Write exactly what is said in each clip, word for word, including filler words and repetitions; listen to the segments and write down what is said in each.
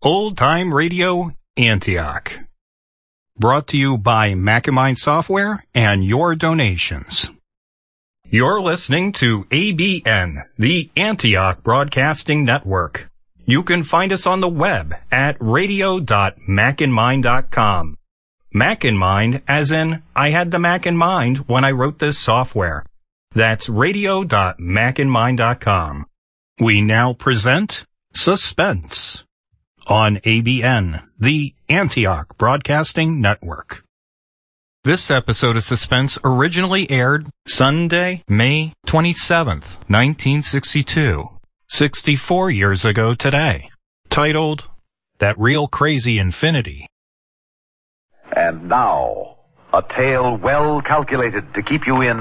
Old Time Radio Antioch. Brought to you by Mac and Mind Software and your donations. You're listening to A B N, the Antioch Broadcasting Network. You can find us on the web at radio dot mac and mind dot com. Mac in Mind, as in, I had the Mac in mind when I wrote this software. That's radio dot mac and mind dot com. We now present Suspense on A B N, the Antioch Broadcasting Network. This episode of Suspense originally aired Sunday, May twenty-seventh, nineteen sixty-two, sixty-four years ago today, titled That Real Crazy Infinity. And now, a tale well calculated to keep you in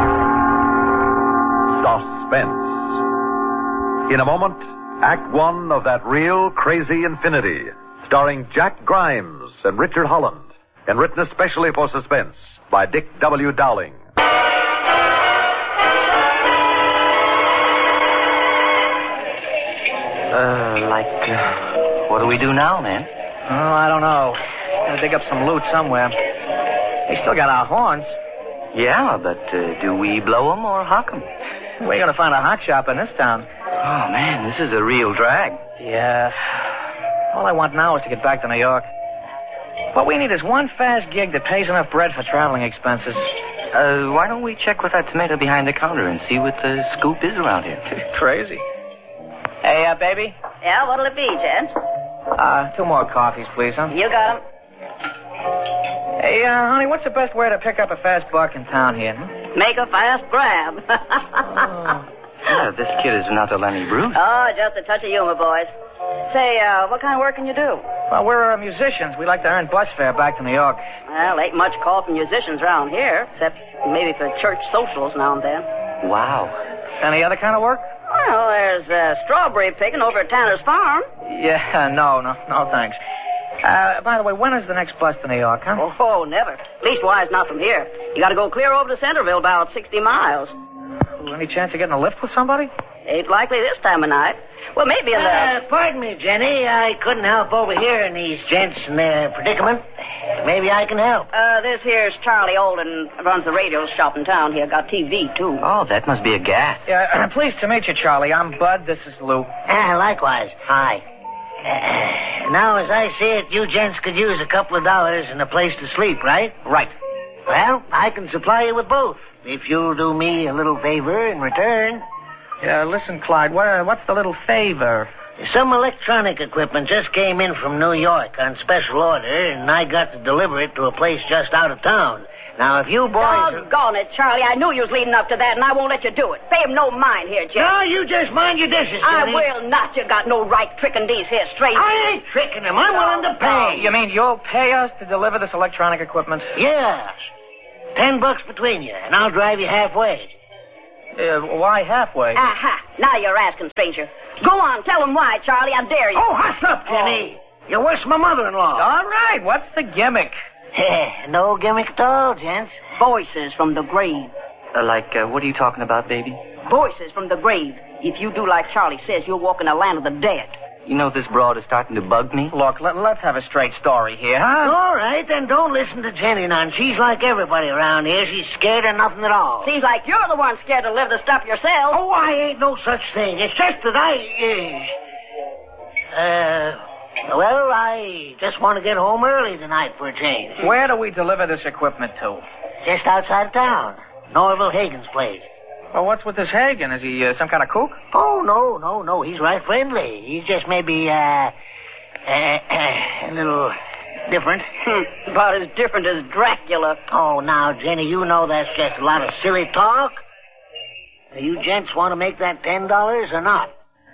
suspense. In a moment, Act One of That Real Crazy Infinity, starring Jack Grimes and Richard Holland, and written especially for Suspense by Dick W. Dowling. Uh, like, uh, what do we do now, man? Oh, I don't know. Gotta dig up some loot somewhere. They still got our horns. Yeah, but uh, do we blow them or hock them? We're gonna find a hot shop in this town. Oh, man, this is a real drag. Yeah. All I want now is to get back to New York. What we need is one fast gig that pays enough bread for traveling expenses. Uh, why don't we check with that tomato behind the counter and see what the scoop is around here? Crazy. Hey, uh, baby? Yeah, what'll it be, gents? Uh, two more coffees, please, huh? You got 'em. Hey, uh, honey, what's the best way to pick up a fast buck in town here? Hmm? Make a fast grab. Oh. Yeah, this kid is not a Lenny Bruce. Oh, just a touch of humor, boys. Say, uh, what kind of work can you do? Well, we're uh, musicians. We like to earn bus fare back to New York. Well, ain't much call for musicians around here, except maybe for church socials now and then. Wow. Any other kind of work? Well, there's uh, strawberry picking over at Tanner's farm. Yeah, no, no, no, thanks. Uh, by the way, when is the next bus to New York, huh? Oh, oh, never. Leastwise, not from here. You gotta go clear over to Centerville, about sixty miles. Ooh, any chance of getting a lift with somebody? Ain't likely this time of night. Well, maybe in the... Uh, pardon me, Jenny. I couldn't help overhearing these gents in their predicament. Maybe I can help. Uh, this here's Charlie Olden, runs the radio shop in town here. Got T V, too. Oh, that must be a gas. Yeah, pleased to meet you, Charlie. I'm Bud. This is Lou. Ah, likewise. Hi. Uh, now, as I see it, you gents could use a couple of dollars and a place to sleep, right? Right. Well, I can supply you with both, if you'll do me a little favor in return. Yeah, listen, Clyde, what, what's the little favor? Some electronic equipment just came in from New York on special order, and I got to deliver it to a place just out of town. Now, if you boys... Doggone it, Charlie. I knew you was leading up to that, and I won't let you do it. Pay him no mind here, Jim. No, you just mind your dishes, I Jenny. will not. You got no right tricking these here strangers. I ain't tricking them. I'm willing to pay. You mean you'll pay us to deliver this electronic equipment? Yes. Ten bucks between you, and I'll drive you halfway. Uh, why halfway? Aha. Now you're asking, stranger. Go on, tell him why, Charlie. I dare you. Oh, hush up, Jenny. Oh. You're worse than my mother-in-law. All right, what's the gimmick? No gimmick at all, gents. Voices from the grave. Uh, like, uh, what are you talking about, baby? Voices from the grave. If you do like Charlie says, you'll walk in the land of the dead. You know this broad is starting to bug me. Look, let, let's have a straight story here, huh? All right, then don't listen to Jenny none. She's like everybody around here. She's scared of nothing at all. Seems like you're the one scared to live the stuff yourself. Oh, I ain't no such thing. It's just that I... Uh, uh, well, I just want to get home early tonight for a change. Where do we deliver this equipment to? Just outside of town. Norville Hagen's place. Well, what's with this Hagen? Is he uh, some kind of kook? Oh, no, no, no. He's right friendly. He's just maybe, uh, uh, uh a little different. About as different as Dracula. Oh, now, Jenny, you know that's just a lot of silly talk. You gents want to make that ten dollars or not?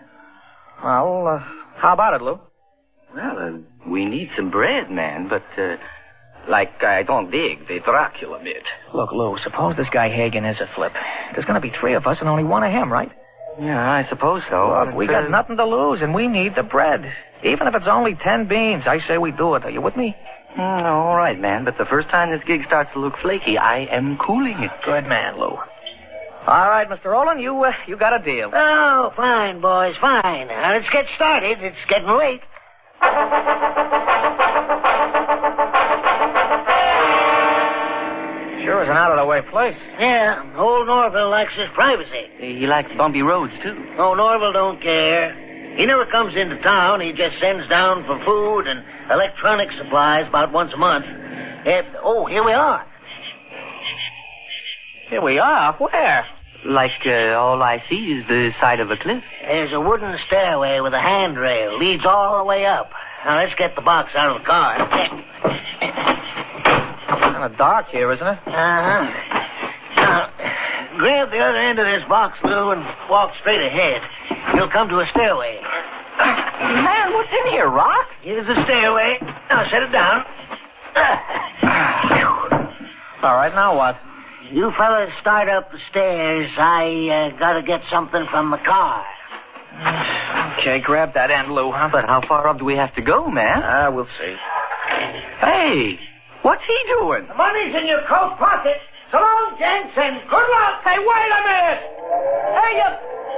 Well, uh, how about it, Lou? Well, uh, we need some bread, man, but, uh, like, I don't dig the Dracula bit. Look, Lou, suppose this guy Hagen is a flip. There's going to be three of us and only one of him, right? Yeah, I suppose so. Look, we got nothing to lose, and we need the bread. Even if it's only ten beans, I say we do it. Are you with me? Mm, all right, man, but the first time this gig starts to look flaky, I am cooling it. Good man, Lou. All right, Mister Olin, you uh, you got a deal. Oh, fine, boys, fine. Now, let's get started. It's getting late. Sure is an out-of-the-way place. Yeah, old Norville likes his privacy. He likes bumpy roads, too. Oh, Norville don't care. He never comes into town. He just sends down for food and electronic supplies about once a month. It, oh, here we are. Here we are. Where? Like, uh, all I see is the side of a cliff. There's a wooden stairway with a handrail. Leads all the way up. Now, let's get the box out of the car. Kind of dark here, isn't it? Uh-huh. Now, grab the other end of this box, Lou, and walk straight ahead. You'll come to a stairway. Man, what's in here, Rock? Here's the stairway. Now, set it down. All right, now what? You fellas start up the stairs. I uh, gotta get something from the car. Okay, grab that end, Lou. Huh? But how far up do we have to go, man? Ah, uh, we'll see. Hey, what's he doing? The money's in your coat pocket. So long, gents, and good luck. Hey, wait a minute! Hey, you...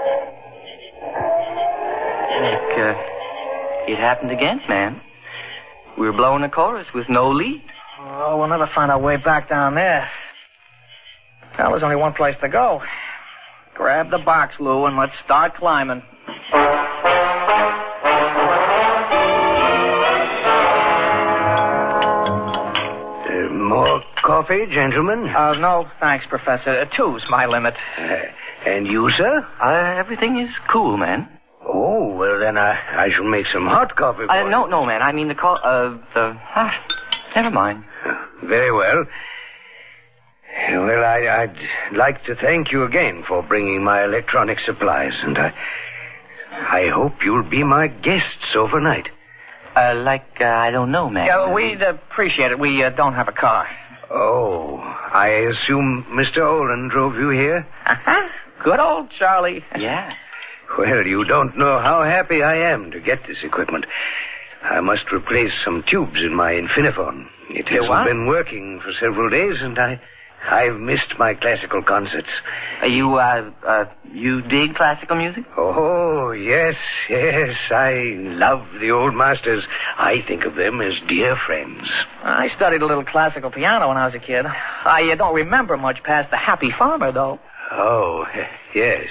Nick, uh, it happened again, man. We were blowing a chorus with no lead. Oh, we'll never find our way back down there. Well, there's only one place to go. Grab the box, Lou, and let's start climbing. Uh, more coffee, gentlemen? Uh, no, thanks, Professor. Uh, two's my limit. Uh, and you, sir? Uh, everything is cool, man. Oh, well, then I, I shall make some hot coffee for Uh, you. no, no, man. I mean the call, uh, the... Ah, never mind. Very well. Well, I, I'd like to thank you again for bringing my electronic supplies, and I, I hope you'll be my guests overnight. Uh, like, uh, I don't know, man. Yeah, we'd appreciate it. We uh, don't have a car. Oh, I assume Mister Olin drove you here? Uh-huh. Good old Charlie. Yeah. Well, you don't know how happy I am to get this equipment. I must replace some tubes in my Infiniphone. It You hasn't what? been working for several days, and I, I've missed my classical concerts. Uh, you, uh, uh, you dig classical music? Oh, yes, yes, I love the old masters. I think of them as dear friends. I studied a little classical piano when I was a kid. I uh, don't remember much past the Happy Farmer, though. Oh, yes.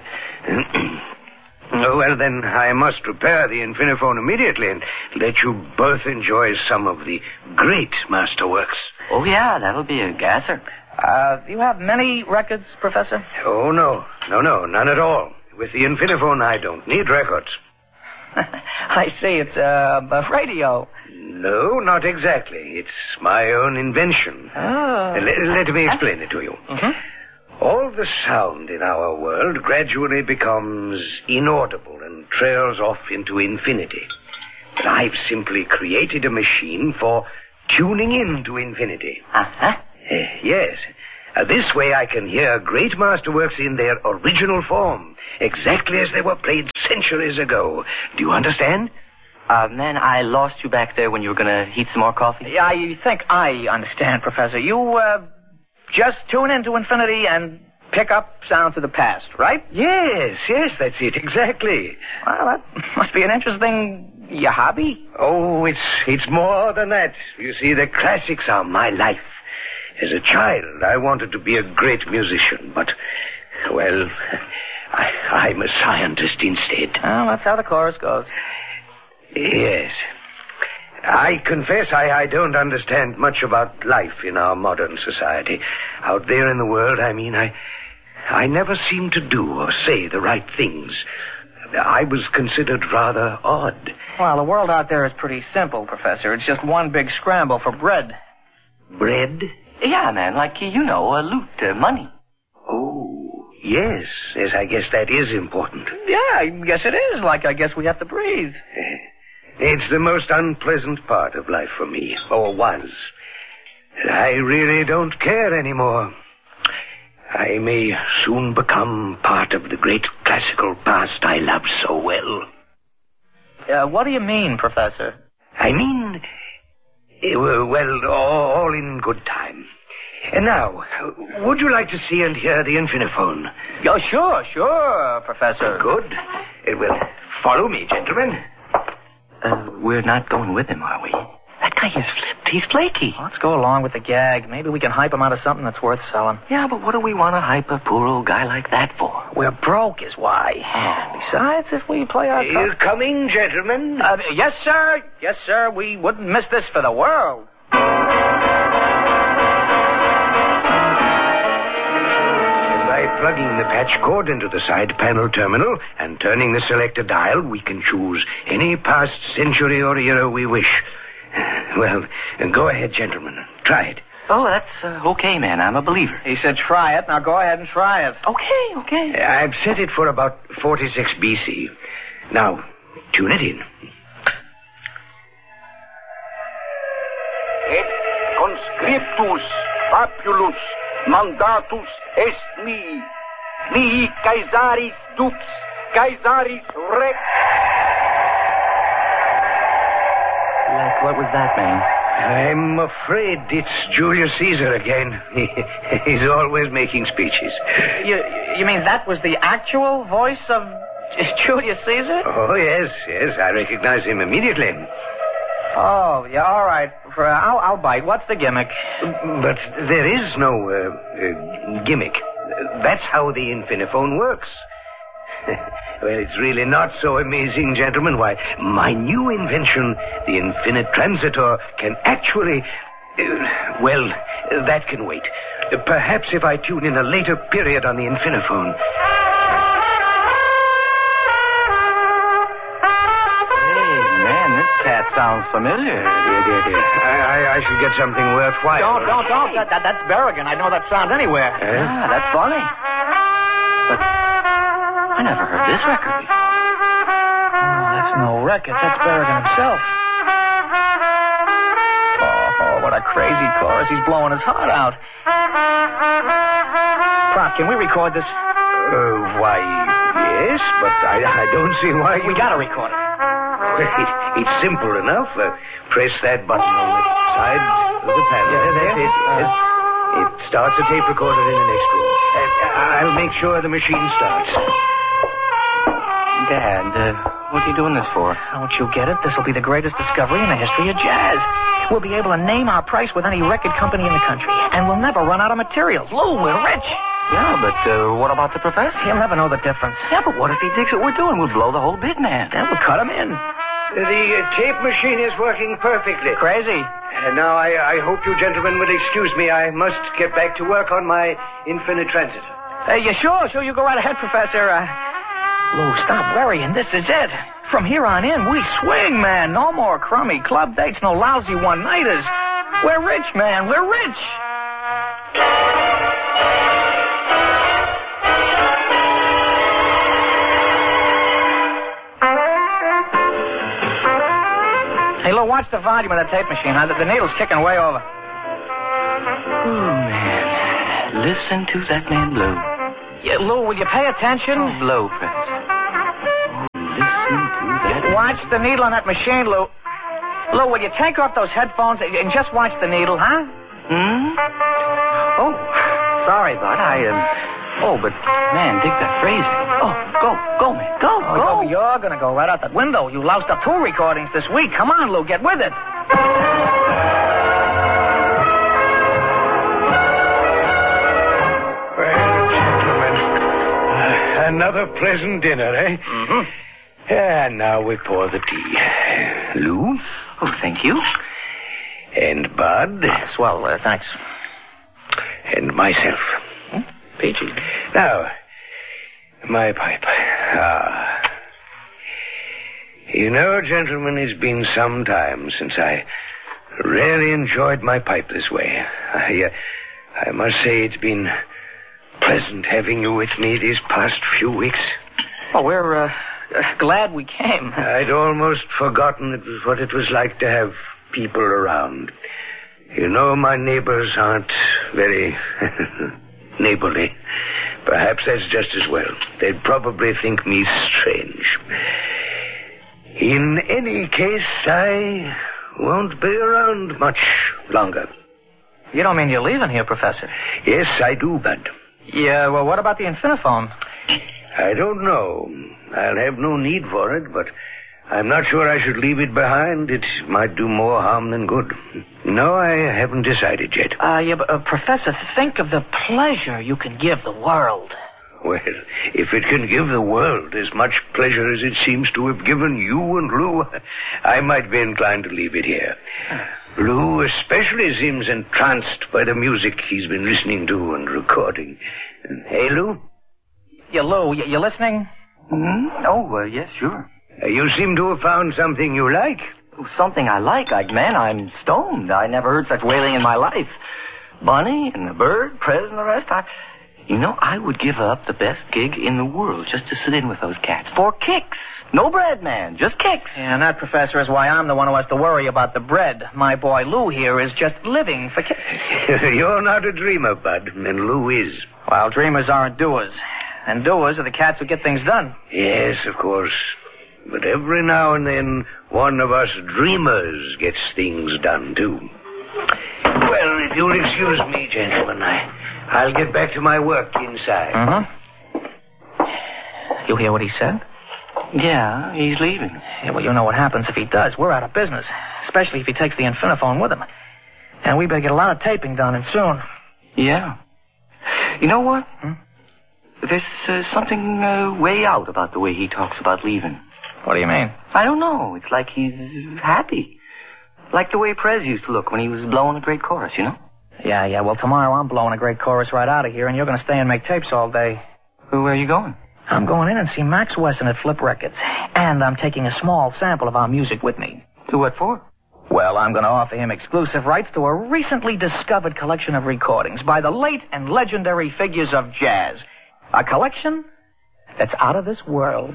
Oh, well, then I must repair the Infiniphone immediately and let you both enjoy some of the great masterworks. Oh, yeah, that'll be a gasser. Uh, do you have many records, Professor? Oh, no. No, no, none at all. With the Infiniphone, I don't need records. I see. It's uh, a radio. No, not exactly. It's my own invention. Oh. Let, let me explain it to you. Mm-hmm. All the sound in our world gradually becomes inaudible and trails off into infinity. But I've simply created a machine for tuning in to infinity. Uh-huh. Uh, yes. Uh, this way I can hear great masterworks in their original form, exactly as they were played centuries ago. Do you understand? Uh, man, I lost you back there when you were gonna heat some more coffee. Yeah, I think I understand, Professor. You, uh, just tune into infinity and pick up sounds of the past, right? Yes, yes, that's it, exactly. Well, that must be an interesting your hobby. Oh, it's it's more than that. You see, the classics are my life. As a child, I wanted to be a great musician, but, well, I, I'm a scientist instead. Well, that's how the chorus goes. Yes. I confess I, I don't understand much about life in our modern society. Out there in the world, I mean, I, I never seem to do or say the right things. I was considered rather odd. Well, the world out there is pretty simple, Professor. It's just one big scramble for bread. Bread? Yeah, man, like, you know, uh, loot, uh, money. Oh, yes. Yes, I guess that is important. Yeah, I guess it is. Like, I guess we have to breathe. It's the most unpleasant part of life for me, or was. I really don't care anymore. I may soon become part of the great classical past I love so well. Uh, what do you mean, Professor? I mean, eh, well, all in good time. And now, would you like to see and hear the Infiniphone? Oh, sure, sure, Professor. Good. It will follow me, gentlemen. Uh, we're not going with him, are we? That guy is flipped. He's flaky. Let's go along with the gag. Maybe we can hype him out of something that's worth selling. Yeah, but what do we want to hype a poor old guy like that for? We're broke is why. Oh. Besides, if we play our... You coming, gentlemen? Uh, yes, sir. Yes, sir. We wouldn't miss this for the world. By plugging the patch cord into the side panel terminal and turning the selector dial, we can choose any past century or era we wish. Well, go ahead, gentlemen. Try it. Oh, that's uh, okay, man. I'm a believer. He said try it. Now go ahead and try it. Okay, okay. I've set it for about forty-six B C. Now, tune it in. Et conscriptus populus mandatus est mi. Mi Caesaris dux, Caesaris rex. Like, what was that, man? I'm afraid it's Julius Caesar again. He, he's always making speeches. You, you mean that was the actual voice of Julius Caesar? Oh, yes, yes. I recognize him immediately. Oh, yeah, all right. For, uh, I'll, I'll bite. What's the gimmick? But there is no uh, uh, gimmick. That's how the Infiniphone works. Well, it's really not so amazing, gentlemen. Why, my new invention, the Infinite Transitor, can actually... Uh, well, uh, that can wait. Uh, perhaps if I tune in a later period on the Infiniphone. Hey, man, this cat sounds familiar. Dear, dear, dear. I, I, I should get something worthwhile. Don't, don't, don't. That, that, that's Berrigan. I know that sound anywhere. Eh? Ah, that's funny. But... I never heard this record before. Oh, that's no record. That's Berrigan himself. Oh, oh, what a crazy chorus. He's blowing his heart out. Prop, can we record this? Uh, why, yes, but I, I don't see why you... We gotta record it. Well, it, it's simple enough. Uh, press that button on the side of the panel. Yeah, that's it. Yes. It starts a tape recorder in the next room. Uh, I'll make sure the machine starts. Dad, uh, what are you doing this for? Don't you get it? This'll be the greatest discovery in the history of jazz. We'll be able to name our price with any record company in the country, and we'll never run out of materials. Lou, we're rich. Yeah, but uh, what about the professor? He'll never know the difference. Yeah, but what if he digs what we're doing? We'll blow the whole bit, man. Then we'll cut him in. The uh, tape machine is working perfectly. Crazy. And now I, I hope you gentlemen will excuse me. I must get back to work on my Infinite Transitor. Hey, you sure? Sure, you go right ahead, Professor. Uh... Lou, stop worrying. This is it. From here on in, we swing, man. No more crummy club dates, no lousy one-nighters. We're rich, man. We're rich. Hey, Lou, watch the volume of the tape machine. Huh? The, the needle's kicking way over. Oh, man. Listen to that man blow. Yeah, Lou, will you pay attention? Oh, blow, Professor. Oh, listen to that. Watch the needle on that machine, Lou. Lou, will you take off those headphones and just watch the needle, huh? Hmm? Oh, sorry, Bud. I, um... Oh, but, man, dig that phrasing. Oh, go, go, man, go, Oh, go. you're going to go right out that window. You loused up two recordings this week. Come on, Lou, get with it. Another pleasant dinner, eh? Mm-hmm. And now we pour the tea. Lou? Oh, thank you. And Bud? Uh, swell, uh, thanks. And myself. Hmm? Peachy. Now, my pipe. Ah. You know, gentlemen, it's been some time since I really enjoyed my pipe this way. I, uh, I must say it's been pleasant having you with me these past few weeks. Oh, we're uh, glad we came. I'd almost forgotten it was what it was like to have people around. You know, my neighbors aren't very neighborly. Perhaps that's just as well. They'd probably think me strange. In any case, I won't be around much longer. You don't mean you're leaving here, Professor? Yes, I do, Bud. Yeah, well, what about the Infiniphone? I don't know. I'll have no need for it, but I'm not sure I should leave it behind. It might do more harm than good. No, I haven't decided yet. Uh, yeah, but, uh, Professor, think of the pleasure you can give the world. Well, if it can give the world as much pleasure as it seems to have given you and Lou, I might be inclined to leave it here. Lou especially seems entranced by the music he's been listening to and recording. Hey, Lou? Yeah, Lou, you, you listening? Mm-hmm. Oh, uh, yes, sure. Uh, you seem to have found something you like. Something I like. I, man, I'm stoned. I never heard such wailing in my life. Bunny and the bird, Prez and the rest. I, you know, I would give up the best gig in the world just to sit in with those cats. For kicks. No bread, man. Just kicks. Yeah, and that, Professor, is why I'm the one who has to worry about the bread. My boy Lou here is just living for kicks. You're not a dreamer, Bud, and Lou is. Well, dreamers aren't doers. And doers are the cats who get things done. Yes, of course. But every now and then, one of us dreamers gets things done, too. Well, if you'll excuse me, gentlemen, I, I'll get back to my work inside. Uh-huh. You hear what he said? Yeah, he's leaving. Yeah, well, you know what happens if he does. We're out of business, especially if he takes the Infiniphone with him. And we better get a lot of taping done, and soon. Yeah. You know what? Hmm? There's uh, something uh, way out about the way he talks about leaving. What do you mean? I don't know. It's like he's happy. Like the way Prez used to look when he was blowing a great chorus, you know? Yeah, yeah. Well, tomorrow I'm blowing a great chorus right out of here, and you're going to stay and make tapes all day. Well, where are you going? I'm going in and see Max Wesson at Flip Records. And I'm taking a small sample of our music with me. To what for? Well, I'm going to offer him exclusive rights to a recently discovered collection of recordings by the late and legendary figures of jazz. A collection that's out of this world.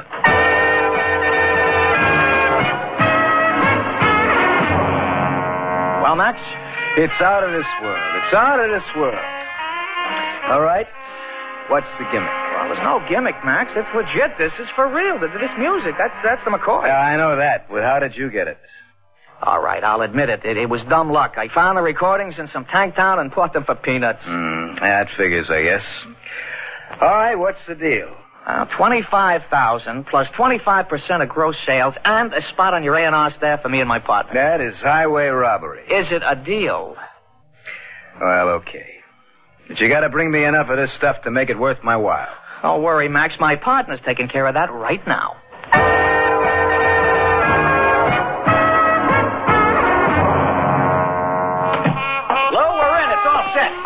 Well, Max? It's out of this world. It's out of this world. All right. What's the gimmick? Well, there's no gimmick, Max. It's legit. This is for real. This music, that's that's the McCoy. Yeah, I know that. But how did you get it? All right, I'll admit it. It, it was dumb luck. I found the recordings in some tank town and bought them for peanuts. Mm, that figures, I guess. All right, what's the deal? Uh, twenty-five thousand dollars plus twenty-five percent of gross sales and a spot on your A and R staff for me and my partner. That is highway robbery. Is it a deal? Well, okay. But you got to bring me enough of this stuff to make it worth my while. Don't worry, Max. My partner's taking care of that right now. Lou, we're in. It's all set.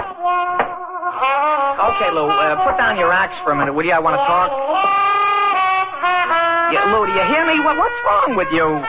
Okay, Lou, uh, put down your axe for a minute, will you? I want to talk. Yeah, Lou, do you hear me? What, what's wrong with you?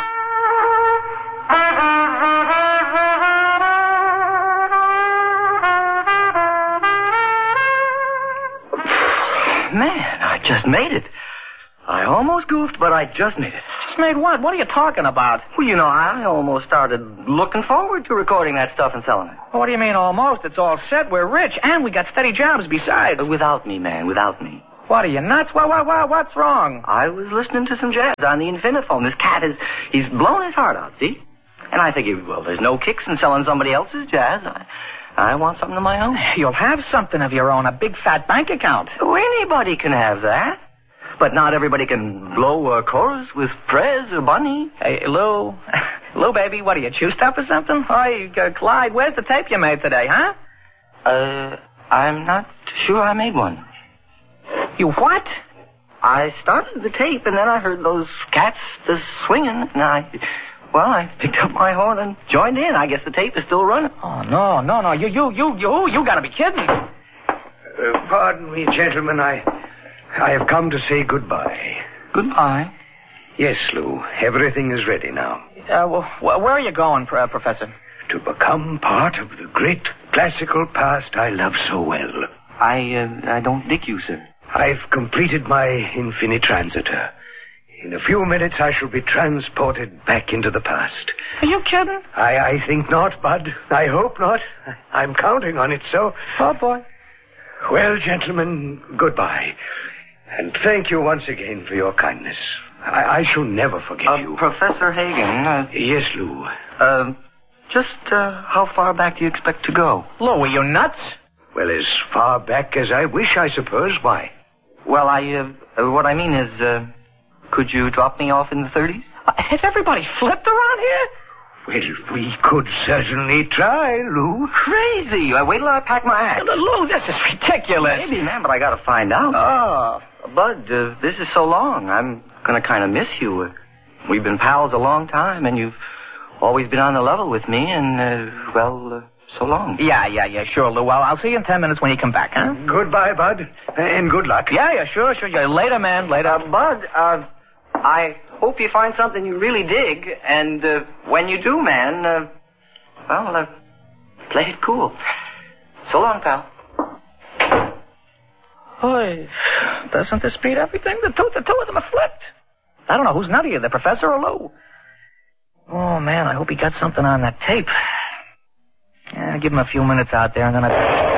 Man, I just made it. I almost goofed, but I just made it. Just made what? What are you talking about? Well, you know, I almost started looking forward to recording that stuff and selling it. What do you mean almost? It's all set. We're rich, and we got steady jobs besides. But without me, man, without me. What, are you nuts? What, what, what, what's wrong? I was listening to some jazz on the Infiniphone. This cat is, he's blown his heart out, see? And I figured, well, there's no kicks in selling somebody else's jazz. I, I want something of my own. You'll have something of your own, a big fat bank account. Oh, anybody can have that. But not everybody can blow a chorus with Prez or Bunny. Hey, Lou. Lou, baby, what are you, chewed up or something? Hey, uh, Clyde, where's the tape you made today, huh? Uh, I'm not sure I made one. You what? I started the tape, and then I heard those cats just swinging, and I... Well, I picked up my horn and joined in. I guess the tape is still running. Oh, no, no, no. You, you, you, you, you gotta be kidding. Uh, pardon me, gentlemen. I... I have come to say goodbye. Goodbye? Yes, Lou. Everything is ready now. Uh, well, where are you going, uh, Professor? To become part of the great classical past I love so well. I, uh, I don't dig you, sir. I've completed my Infinitransitor. In a few minutes, I shall be transported back into the past. Are you kidding? I, I think not, Bud. I hope not. I'm counting on it, so... Oh, boy. Well, gentlemen, goodbye. And thank you once again for your kindness. I, I shall never forget uh, you. Professor Hagen. Uh, yes, Lou. Uh, just uh, how far back do you expect to go? Lou, are you nuts? Well, as far back as I wish, I suppose. Why? Well, I, uh, what I mean is, uh, could you drop me off in the thirties? Uh, has everybody flipped around here? Well, we could certainly try, Lou. Crazy. Uh, wait till I pack my act. Uh, Lou, this is ridiculous. Maybe, man, but I gotta find out. Oh. Bud, uh, this is so long. I'm gonna kind of miss you. Uh, we've been pals a long time, and you've always been on the level with me, and, uh, well, uh, so long. Yeah, yeah, yeah, sure, Lou. Well, I'll see you in ten minutes when you come back, huh? Goodbye, Bud, and good luck. Yeah, yeah, sure, sure. Yeah. Later, man, later. Uh, Bud, uh, I hope you find something you really dig, and uh, when you do, man, uh, well, uh, play it cool. So long, pal. Boy, doesn't this beat everything? The two, the two of them are flipped. I don't know who's nuttier, the professor or Lou. Oh, man, I hope he got something on that tape. Yeah, give him a few minutes out there, and then I...